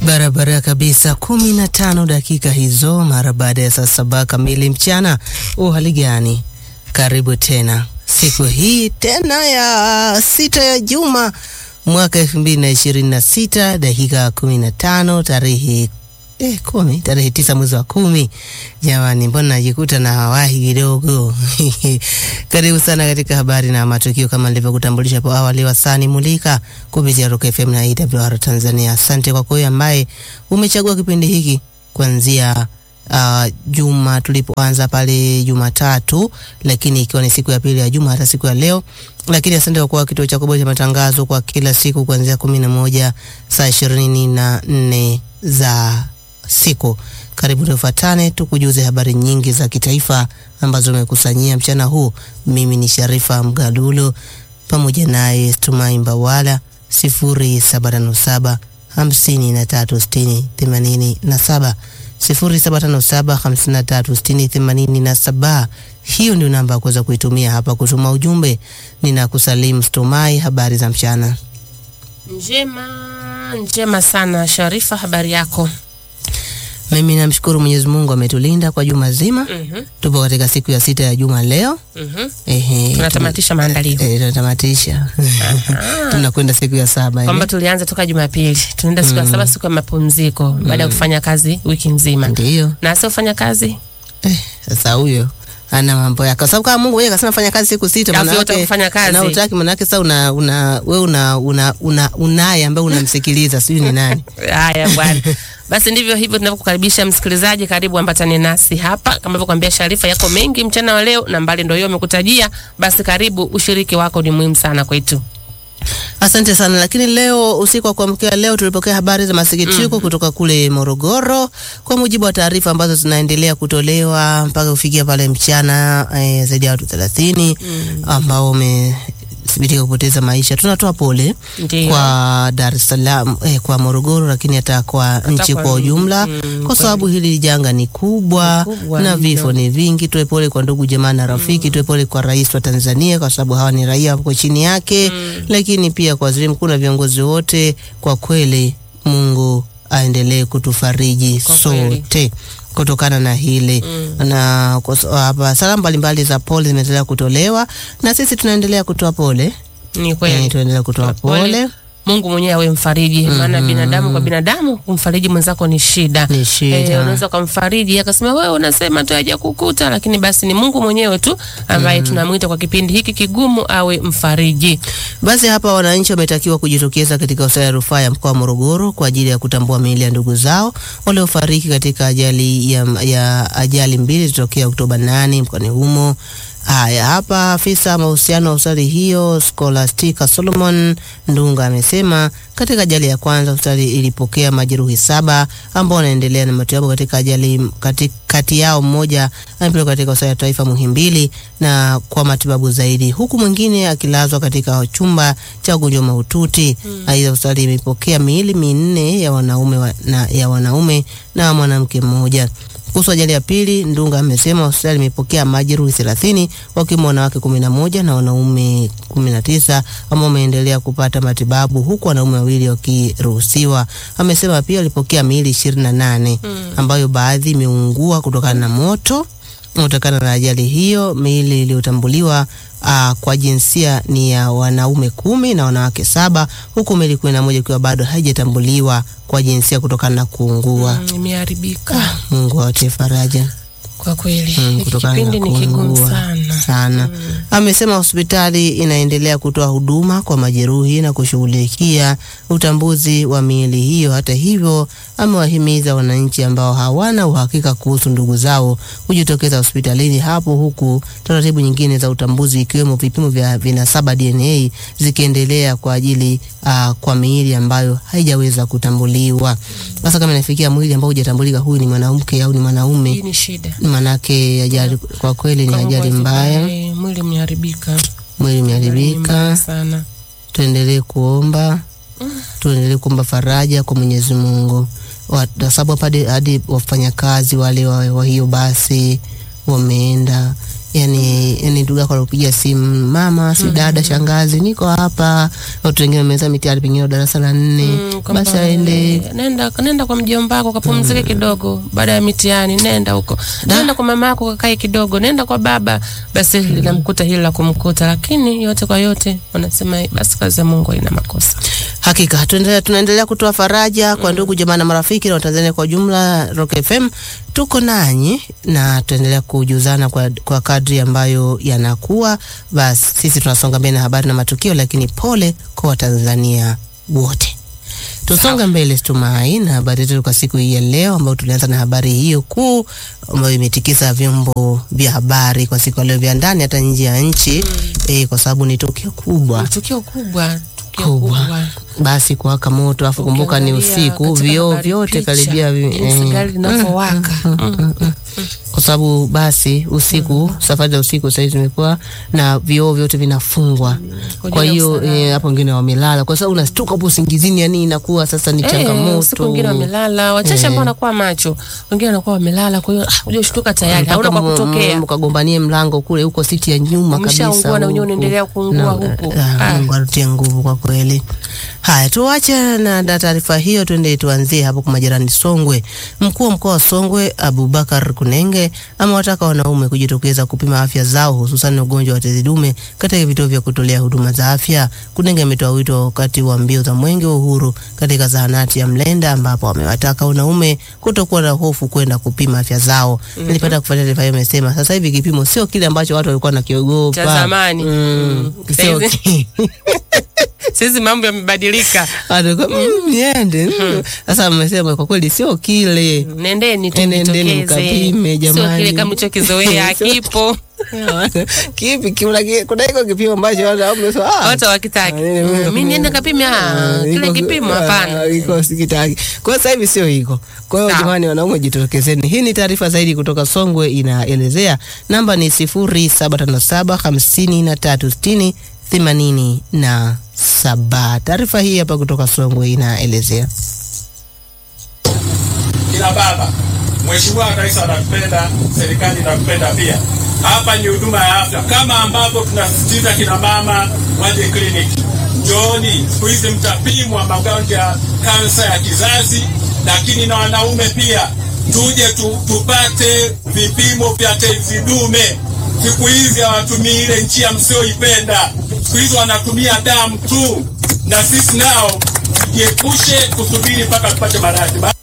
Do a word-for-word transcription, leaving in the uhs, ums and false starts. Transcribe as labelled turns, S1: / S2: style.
S1: Barabara kabisa. kumi na tano dakika hizo mara baada ya saa saba kamili mchana. Uhali gani? Karibu tena siku hii tena ya sita ya juma mwaka elfu mbili na ishirini na sita, dakika kumi na tano, tarehe eh kumi, tarehe tisa mwezi wa kumi. Jamani, mbona najikuta na hawahi kidogo. Karibu sana katika habari na matukio kama nilivyokutambulisha hapo awali. Wasani Mulika kupitia Rock F M na E W R Tanzania. Asante kwa kwa ambaye umechagua kipindi hiki kuanzia Uh, juma tulipoanza pale Jumatatu, lakini ikiwa ni siku ya pili ya juma hata siku ya leo. Lakini asante kwa kuwa kituo cha kuboresha matangazo kwa kila siku kuanzia kumi na moja saa ishirini na nne za siku. Karibu tufuatane tukujuze habari nyingi za kitaifa ambazo umekusanyia mchana huu. Mimi ni Sharifa Mgalulo pamoja naye Tumai Mbawala. sifuri saba tano saba hamsini na tatu sitini themanini na saba sifuri saba tano saba hamsini na tatu sitini themanini na saba. Hiyo ndio namba ya kuweza kuitumia hapa kutuma ujumbe. Ninakusalimu Tumai, habari za mchana.
S2: Njema, njema sana Sharifa, habari yako?
S1: Mimi namshukuru Mwenyezi Mungu ametulinda kwa juma zima.
S2: Mhm.
S1: Tupo katika siku ya sita ya juma leo.
S2: Mhm.
S1: Ehe.
S2: Tunatamatisha maandalizi.
S1: Eh, tunatamatisha. Tunakwenda siku ya saba ile.
S2: Kwamba tulianza toka Jumapili. Tunaenda siku ya saba, siku ya mapumziko baada ya kufanya kazi wiki nzima.
S1: Ndio.
S2: Na sio fanya kazi?
S1: Eh, sasa huyo ana mambo yake. Kwa sababu kama Mungu yeye akasema fanya kazi siku sita, maana yake
S2: kufanya kazi.
S1: Na utaki, maana yake sasa una una wewe una una una unaye ambaye unamsikiliza, sio ni nani?
S2: Haya bwana. Basi ndivyo hivyo tunavyokukaribisha msikilizaji, karibu ambatane nasi hapa. Kama nilivyokuambia Sharifa, yako mengi mchana wa leo na mbali ndio hiyo amekutajia. Basi karibu, ushiriki wako ni muhimu sana kwetu.
S1: Asante sana. Lakini leo usiku wa kuamkia leo tulipokea habari za masikitiko mm. kutoka kule Morogoro. Kwa mujibu wa taarifa ambazo zinaendelea kutolewa mpaka kufikia pale mchana, eh, zaidi ya watu thelathini mm. ambao wame thibitika kupoteza maisha. Tunatoa pole Ndiyo. kwa Dar es Salaam, eh, kwa Morogoro, lakini hata kwa nchi kwa ujumla mm, kwa sababu hili janga ni kubwa, kubwa na vifo ni vingi. Tuwe pole kwa ndugu jamaa na rafiki, mm. tuwe pole kwa rais wa Tanzania kwa sababu hawa ni raia wako chini yake, mm. lakini pia kwa waziri mkuu na viongozi wote. Kwa kweli Mungu aendelee kutufariji kwa sote kweli kutokana na hile mm. na kwa hapa salamu mbalimbali za pole zimeendelea kutolewa na sisi tunaendelea kutoa pole.
S2: Ni kweli
S1: e, tunaendelea kutoa pole, pole. Mungu mwenyewe awe mfariji, mm -hmm. maana binadamu kwa binadamu kumfariji mwenzako ni shida.
S2: Ni shida. Eh, unaweza kumfariji akasema wewe unasema tu haja kukuta, lakini basi ni Mungu mwenyewe tu ambaye mm -hmm. tunamuita kwa kipindi hiki kigumu awe mfariji.
S1: Basi hapa wananchi wametakiwa kujitokeza katika hospitali ya rufaa ya mkoa wa Morogoro kwa ajili ya kutambua miili ya ndugu zao waliofariki katika ajali ya, ya ajali mbili zilizotokea Oktoba nane mkoani humo. Haya, hapa afisa mahusiano wa hospitali hiyo Scholastica Solomon Ndunga amesema katika ajali ya kwanza hospitali ilipokea majeruhi saba ambao wanaendelea na matibabu katika ajali. Kati, kati yao mmoja amepelekwa katika hospitali ya taifa Muhimbili na kwa matibabu zaidi, huku mwingine akilazwa katika chumba cha wagonjwa mahututi. Aidha, hmm. hospitali imepokea miili minne ya wanaume wa, na ya wanaume na mwanamke mmoja. Kuhusu ajali ya pili, Ndunga amesema hospitali imepokea majeruhi thelathini wakiwemo wanawake kumi na moja na wanaume kumi na tisa ambao wameendelea kupata matibabu huku wanaume wawili wakiruhusiwa. Amesema pia alipokea miili ishirini na nane mm. ambayo baadhi imeungua kutokana na moto. Kutokana na ajali hiyo, miili iliyotambuliwa uh, kwa jinsia ni ya wanaume kumi na wanawake saba, huku miili kumi na moja ikiwa bado haijatambuliwa kwa jinsia kutokana na kuungua.
S2: Mm, imeharibika.
S1: Ah, Mungu awatie faraja.
S2: Kwa kweli
S1: mm, kipindi ni kigumu sana, sana. Mm. Amesema hospitali inaendelea kutoa huduma kwa majeruhi na kushughulikia utambuzi wa miili hiyo. Hata hivyo, amewahimiza wananchi ambao hawana uhakika kuhusu ndugu zao kujitokeza hospitalini hapo, huku taratibu nyingine za utambuzi ikiwemo vipimo vya vinasaba D N A zikiendelea kwa ajili uh, kwa miili ambayo haijaweza kutambuliwa. Sasa mm. kama inafikia mwili ambao hujatambulika huyu ni mwanamke au ni mwanaume,
S2: hii ni shida.
S1: Manake ajali kwa kweli ni ajali mbaya.
S2: Mwili umeharibika.
S1: Mwili umeharibika sana. Tuendelee kuomba. Mm. Tuendelee kuomba faraja kwa Mwenyezi Mungu. Kwa sababu hadi hadi wafanyakazi wale wa, wa hiyo basi wameenda yani yani ndugu yako anakupigia simu, mama, si dada, shangazi, niko hapa. Watu wengine wameza mitihani pengine darasa la nne. Mm, basi aende
S2: nenda nenda kwa mjomba wako kapumzike mm. kidogo baada ya mitihani, nenda huko. Nenda kwa mama yako kakae kidogo, nenda kwa baba. Basi linamkuta hili la kumkuta, lakini yote kwa yote wanasema basi kazi ya Mungu ina makosa.
S1: Hakika tunaendelea tunaendelea kutoa faraja kwa ndugu jamaa na marafiki na Watanzania kwa jumla. Rock F M tuko nanyi na tuendelea kujuzana kwa kwa kadri ambayo yanakuwa. Basi sisi tunasonga mbele na habari na matukio, lakini pole kwa Watanzania wote. Tusonga mbele Stumai na habari zetu kwa siku hii ya leo, ambayo tulianza na habari hiyo kuu ambayo imetikisa vyombo vya habari kwa siku leo, vya ndani hata nje ya nchi mm. eh, kwa sababu ni tukio kubwa.
S2: Tukio kubwa.
S1: Kubwa. Basi kuwaka moto, afu kumbuka ni usiku, vioo vyote karibia
S2: eh, gari linapowaka.
S1: Kwa sababu basi usiku mm. safari za usiku sasa zimekuwa na vioo vyote vinafungwa. Kwa hiyo hapo eh, wengine wamelala kwa sababu unastuka hapo usingizini, yani inakuwa sasa ni changamoto.
S2: Usiku wengine wamelala, wachache ambao wanakuwa macho, wengine wanakuwa wamelala, kwa hiyo unajua ushtuka tayari hauna kwa kutokea.
S1: Mkagombanie mlango kule huko siti ya nyuma kabisa.
S2: Umeshaungua na wenyewe unaendelea kuungua huko.
S1: Mungu atutie nguvu kwa kweli. Haya, tuache na taarifa hiyo, twende tuanzie hapo kwa majirani Songwe. Mkuu wa mkoa wa Songwe Abubakar Kunenge amewataka wanaume kujitokeza kupima afya zao, hususan ugonjwa wa tezi dume katika vituo vya kutolea huduma za afya. Kunenge ametoa wito wakati wa mbio za Mwenge wa Uhuru katika zahanati ya Mlenda, ambapo amewataka wanaume kutokuwa na hofu kwenda kupima afya zao. Mm-hmm. Nilipata kufuatilia taarifa hiyo, amesema sasa hivi kipimo sio kile ambacho watu walikuwa nakiogopa
S2: cha zamani.
S1: Mm, sio
S2: sisi mambo yamebadilika.
S1: Adoko niende. Sasa amesema kwa kweli sio kile.
S2: Nendeni tujitokeze.
S1: Kapime jamani.
S2: Sio kile kama ulichokizoea kipo.
S1: Kipi kuna kuna iko kipimo ambacho watu wamesema ah
S2: watu wakitaki. Mimi niende kapime ah kile kipimo hapana.
S1: Iko sikitaki. Kwa sasa hivi sio hiko. Kwa hiyo jamani, wanaume jitokezeni. Hii ni taarifa zaidi kutoka Songwe, inaelezea namba ni sifuri saba tano saba hamsini na tatu sitini themanini na saba. Taarifa hii hapa kutoka Songwe inaelezea.
S3: Kila baba, Mheshimiwa Rais anatupenda, serikali inatupenda pia. Hapa ni huduma ya afya. Kama ambapo tunasisitiza kina mama waje kliniki. Njooni, siku hizi mtapimwa magonjwa ya kansa ya kizazi, lakini na wanaume pia tuje tu, tupate vipimo vya tezi dume. Siku hizi hawatumii ile njia msioipenda. Siku hizi wanatumia damu tu. Na sisi nao tujiepushe kusubiri mpaka tupate maradhi.